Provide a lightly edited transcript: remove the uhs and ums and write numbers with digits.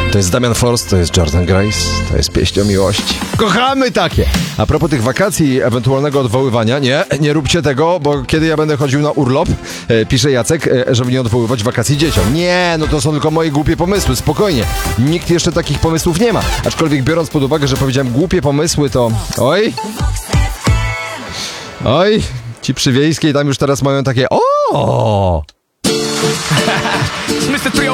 To jest Damian Forst, to jest Jordan Grace, to jest pieśń o miłości. Kochamy takie! A propos tych wakacji i ewentualnego odwoływania, nie róbcie tego, bo kiedy ja będę chodził na urlop, pisze Jacek, żeby nie odwoływać wakacji dzieciom. Nie, no to są tylko moje głupie pomysły, spokojnie. Nikt jeszcze takich pomysłów nie ma. Aczkolwiek biorąc pod uwagę, że powiedziałem głupie pomysły, to... Oj, ci przy Wiejskiej tam już teraz mają takie... O!